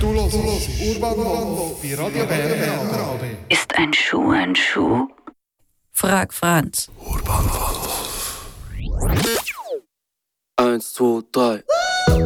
Du hörst Urban Rock bei Radio BRB. Ist ein Schuh ein Schuh? Frag Franz. Urban Rock. 1, 2, 3.